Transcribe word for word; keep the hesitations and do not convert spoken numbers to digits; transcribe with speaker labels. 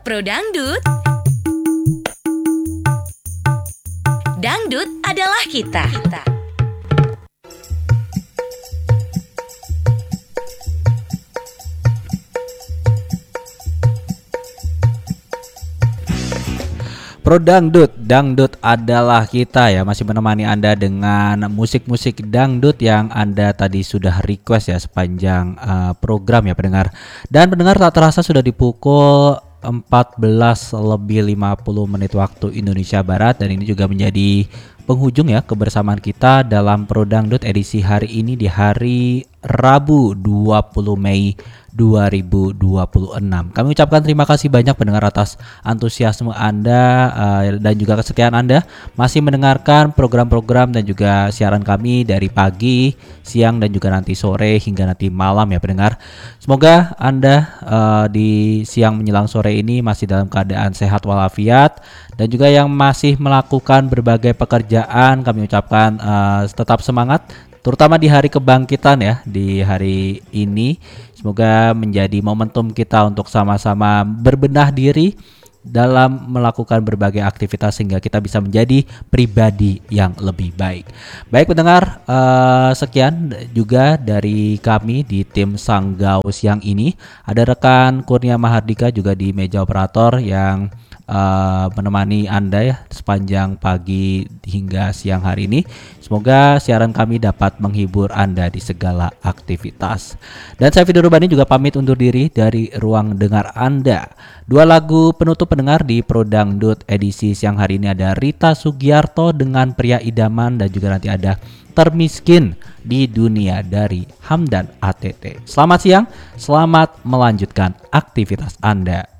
Speaker 1: Pro Dangdut. Dangdut adalah kita. kita.
Speaker 2: Pro Dangdut, dangdut adalah kita ya, masih menemani Anda dengan musik-musik dangdut yang Anda tadi sudah request ya sepanjang uh, program ya pendengar. Dan pendengar tak terasa sudah di pukul empat belas lebih lima puluh menit waktu Indonesia Barat, dan ini juga menjadi penghujung ya kebersamaan kita dalam Pro Dangdut edisi hari ini di hari Rabu dua puluh Mei dua ribu dua puluh enam. Kami ucapkan terima kasih banyak pendengar atas antusiasme Anda uh, dan juga kesetiaan Anda masih mendengarkan program-program dan juga siaran kami dari pagi, siang dan juga nanti sore hingga nanti malam ya pendengar. Semoga Anda uh, di siang menjelang sore ini masih dalam keadaan sehat walafiat, dan juga yang masih melakukan berbagai pekerjaan kami ucapkan uh, tetap semangat, terutama di hari kebangkitan ya, di hari ini. Semoga menjadi momentum kita untuk sama-sama berbenah diri dalam melakukan berbagai aktivitas sehingga kita bisa menjadi pribadi yang lebih baik. Baik pendengar, uh, sekian juga dari kami di tim Sanggau siang ini. Ada rekan Kurnia Mahardika juga di meja operator yang Uh, menemani Anda ya sepanjang pagi hingga siang hari ini. Semoga siaran kami dapat menghibur Anda di segala aktivitas. Dan saya Fido Rubani juga pamit undur diri dari ruang dengar Anda. Dua lagu penutup pendengar di Pro Dangdut edisi siang hari ini ada Rita Sugiarto dengan Pria Idaman, dan juga nanti ada Termiskin di Dunia dari Hamdan A T T. Selamat siang, selamat melanjutkan aktivitas Anda.